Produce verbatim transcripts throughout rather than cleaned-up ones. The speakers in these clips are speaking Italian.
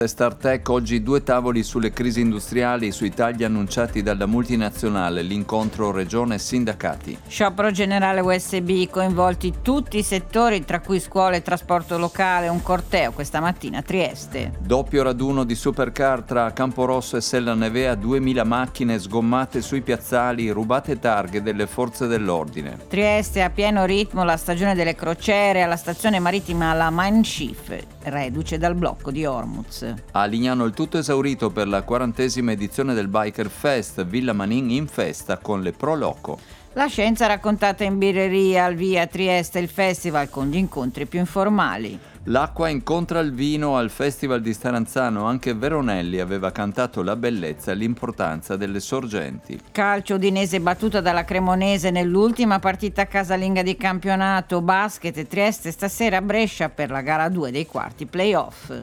Startech oggi due tavoli sulle crisi industriali, sui tagli annunciati dalla multinazionale, l'incontro regione-sindacati. Sciopero generale U S B, coinvolti tutti i settori, tra cui scuole e trasporto locale, un corteo questa mattina a Trieste. Doppio raduno di supercar tra Camporosso e Sella Nevea, duemila macchine sgommate sui piazzali, rubate targhe delle forze dell'ordine. Trieste a pieno ritmo la stagione delle crociere alla stazione marittima La Mein Schiff, reduce dal blocco di Hormuz. A Lignano il tutto esaurito per la quarantesima edizione del Biker Fest, Villa Manin in festa con le Pro Loco. La scienza raccontata in birreria, al via Trieste il festival con gli incontri più informali. L'acqua incontra il vino al Festival di Staranzano, anche Veronelli aveva cantato la bellezza e l'importanza delle sorgenti. Calcio Udinese battuta dalla Cremonese nell'ultima partita casalinga di campionato, basket e Trieste stasera a Brescia per la gara due dei quarti playoff.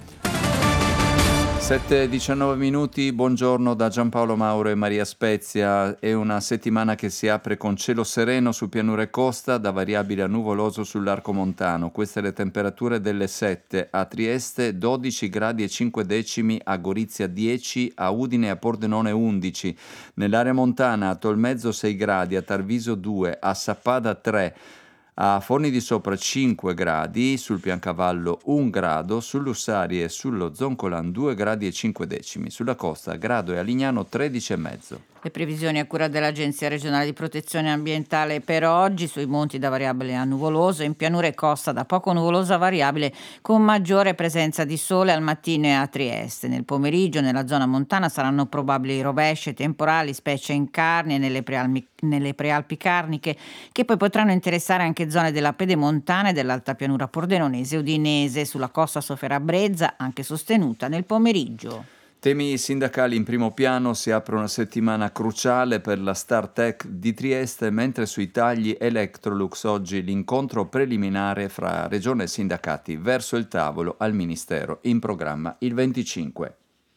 sette e diciannove minuti, buongiorno da Giampaolo Mauro e Maria Spezia. È una settimana che si apre con cielo sereno su pianura e costa, da variabile a nuvoloso sull'arco montano. Queste le temperature delle sette a Trieste, dodici gradi e cinque decimi, a Gorizia dieci, a Udine e a Pordenone undici. Nell'area montana a Tolmezzo sei gradi, a Tarviso due, a Sappada tre. A Forni di Sopra cinque gradi, sul Piancavallo un grado, sull'Ussari e sullo Zoncolan due gradi e cinque decimi, sulla costa a Grado e a Lignano tredici e mezzo. Le previsioni a cura dell'Agenzia regionale di protezione ambientale per oggi: sui monti da variabile a nuvoloso, in pianura e costa da poco nuvolosa a variabile con maggiore presenza di sole al mattino e a Trieste. Nel pomeriggio nella zona montana saranno probabili rovesce temporali, specie in Carni e nelle prealpi, nelle prealpi carniche, che poi potranno interessare anche zone della pedemontana e dell'alta pianura pordenonese e udinese. Sulla costa sofferà brezza, anche sostenuta nel pomeriggio. Temi sindacali in primo piano, si apre una settimana cruciale per la Startech di Trieste, mentre sui tagli Electrolux oggi l'incontro preliminare fra Regione e sindacati verso il tavolo al Ministero, in programma il venticinque.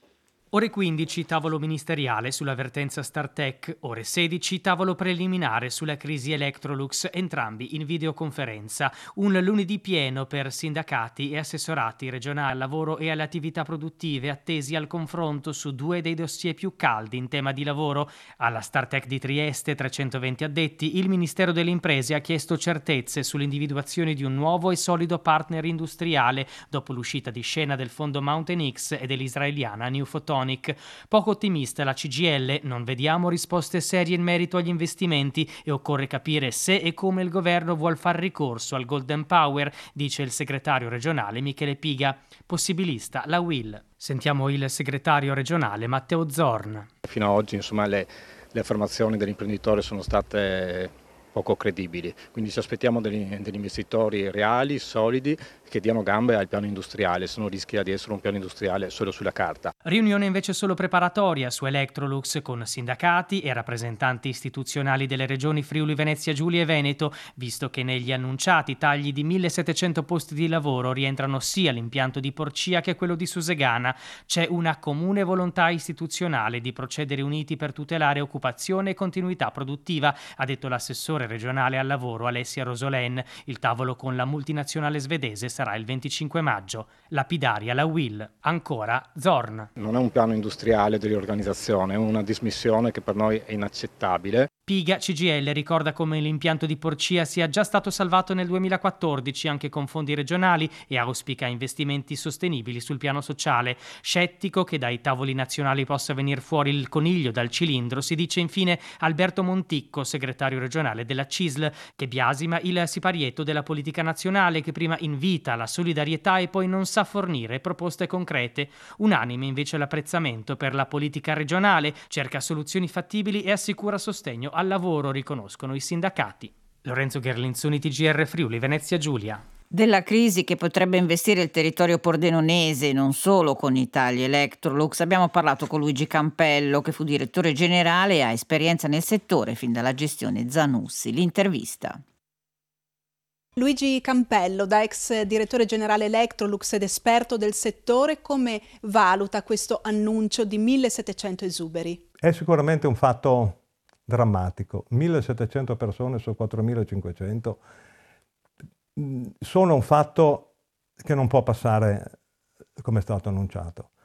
Ore quindici, tavolo ministeriale sulla vertenza Startech. Ore sedici, tavolo preliminare sulla crisi Electrolux, entrambi in videoconferenza. Un lunedì pieno per sindacati e assessorati regionali al lavoro e alle attività produttive, attesi al confronto su due dei dossier più caldi in tema di lavoro. Alla Startech di Trieste, trecentoventi addetti, il Ministero delle Imprese ha chiesto certezze sull'individuazione di un nuovo e solido partner industriale dopo l'uscita di scena del fondo Mountain X e dell'israeliana New Photonics. Poco ottimista la C G I L, non vediamo risposte serie in merito agli investimenti e occorre capire se e come il governo vuol far ricorso al Golden Power, dice il segretario regionale Michele Piga. Possibilista la U I L. Sentiamo il segretario regionale Matteo Zorn. Fino ad oggi insomma le, le affermazioni dell'imprenditore sono state poco credibili, quindi ci aspettiamo degli, degli investitori reali, solidi, che diano gambe al piano industriale, se no rischia di essere un piano industriale solo sulla carta. Riunione invece solo preparatoria su Electrolux con sindacati e rappresentanti istituzionali delle regioni Friuli, Venezia Giulia e Veneto, visto che negli annunciati tagli di millesettecento posti di lavoro rientrano sia l'impianto di Porcia che quello di Susegana. C'è una comune volontà istituzionale di procedere uniti per tutelare occupazione e continuità produttiva, ha detto l'assessore regionale al lavoro Alessia Rosolen. Il tavolo con la multinazionale svedese sarà il venticinque maggio. Lapidaria la U I L. Ancora Zorn. Non è un piano industriale di riorganizzazione, è una dismissione che per noi è inaccettabile. Piga C G I L ricorda come l'impianto di Porcia sia già stato salvato nel duemilaquattordici anche con fondi regionali e auspica investimenti sostenibili sul piano sociale. Scettico che dai tavoli nazionali possa venire fuori il coniglio dal cilindro, si dice infine Alberto Monticco, segretario regionale della C I S L, che biasima il siparietto della politica nazionale che prima invita alla solidarietà e poi non sa fornire proposte concrete. Unanime invece l'apprezzamento per la politica regionale, cerca soluzioni fattibili e assicura sostegno al lavoro, riconoscono i sindacati. Lorenzo Gherlinzoni, T G R Friuli, Venezia Giulia. Della crisi che potrebbe investire il territorio pordenonese, non solo con i tagli Electrolux, abbiamo parlato con Luigi Campello, che fu direttore generale e ha esperienza nel settore fin dalla gestione Zanussi. L'intervista. Luigi Campello, da ex direttore generale Electrolux ed esperto del settore, come valuta questo annuncio di millesettecento esuberi? È sicuramente un fatto drammatico. millesettecento persone su quattromilacinquecento sono un fatto che non può passare come è stato annunciato.